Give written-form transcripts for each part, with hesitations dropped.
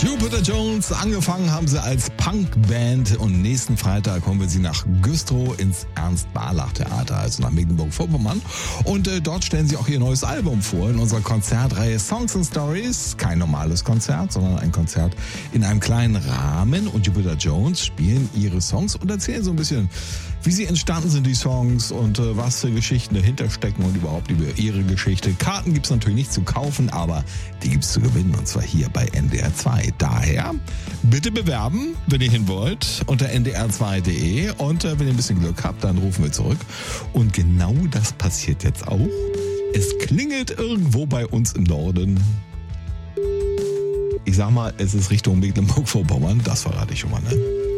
Jupiter Jones, angefangen haben sie als Punkband und nächsten Freitag kommen wir sie nach Güstrow ins Ernst-Barlach-Theater, also nach Mecklenburg-Vorpommern. Und dort stellen sie auch ihr neues Album vor in unserer Konzertreihe Songs and Stories. Kein normales Konzert, sondern ein Konzert in einem kleinen Rahmen. Und Jupiter Jones spielen ihre Songs und erzählen so ein bisschen, wie sie entstanden sind, die Songs, und was für Geschichten dahinter stecken und überhaupt über ihre Geschichte. Karten gibt's natürlich nicht zu kaufen, aber die gibt's zu gewinnen, und zwar hier bei NDR 2. Daher bitte bewerben, wenn ihr hin wollt, unter ndr2.de, und wenn ihr ein bisschen Glück habt, dann rufen wir zurück. Und genau das passiert jetzt auch. Es klingelt irgendwo bei uns im Norden. Ich sag mal, es ist Richtung Mecklenburg-Vorpommern, das verrate ich schon mal, ne?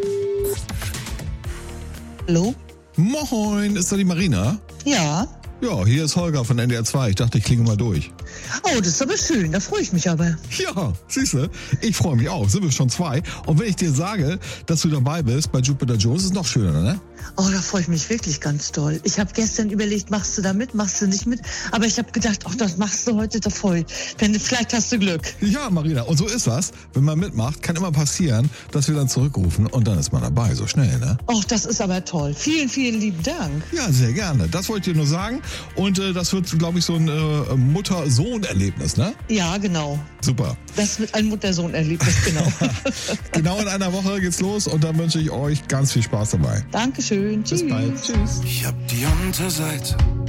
Hallo? Moin, ist da die Marina? Ja. Ja, hier ist Holger von NDR 2. Ich dachte, ich klinge mal durch. Oh, das ist aber schön, da freue ich mich aber. Ja, siehste, ich freue mich auch. Sind wir schon zwei. Und wenn ich dir sage, dass du dabei bist bei Jupiter Jones, ist es noch schöner, ne? Oh, da freue ich mich wirklich ganz doll. Ich habe gestern überlegt, machst du da mit, machst du nicht mit? Aber ich habe gedacht, ach, das machst du heute da voll. Denn vielleicht hast du Glück. Ja, Marina, und so ist das. Wenn man mitmacht, kann immer passieren, dass wir dann zurückrufen und dann ist man dabei. So schnell, ne? Oh, das ist aber toll. Vielen, vielen lieben Dank. Ja, sehr gerne. Das wollte ich dir nur sagen. Und das wird, glaube ich, so ein Mutter-Sohn-Erlebnis, ne? Ja, genau. Super. Das wird ein Mutter-Sohn-Erlebnis, genau. Genau in einer Woche geht's los und dann wünsche ich euch ganz viel Spaß dabei. Dankeschön. Tschüss. Bis bald. Tschüss. Ich hab die Unterseite